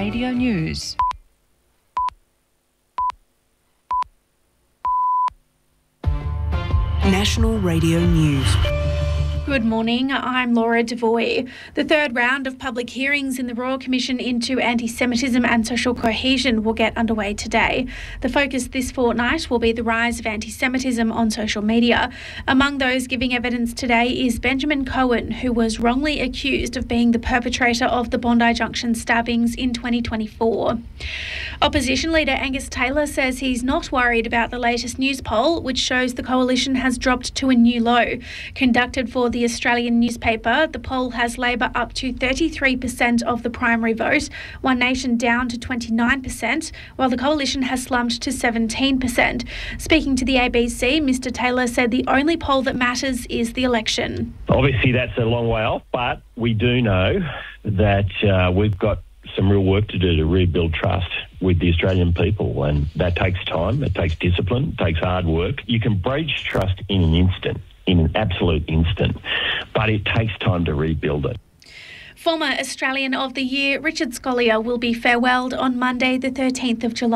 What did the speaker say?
Radio News. National Radio News. Good morning, I'm Laura Devoy. The third round of public hearings in the Royal Commission into Anti-Semitism and Social Cohesion will get underway today. The focus this fortnight will be the rise of anti-Semitism on social media. Among those giving evidence today is Benjamin Cohen, who was wrongly accused of being the perpetrator of the Bondi Junction stabbings in 2024. Opposition leader Angus Taylor says he's not worried about the latest news poll, which shows the coalition has dropped to a new low. Conducted for the Australian newspaper, the poll has Labor up to 33% of the primary vote, One Nation down to 29%, while the coalition has slumped to 17%. Speaking to the ABC, Mr Taylor said the only poll that matters is the election. Obviously that's a long way off, but we do know that we've got some real work to do to rebuild trust with the Australian people, and that takes time, it takes discipline, it takes hard work. You can breach trust in an absolute instant, but it takes time to rebuild it. Former Australian of the Year Richard Scolyer will be farewelled on Monday the 13th of July.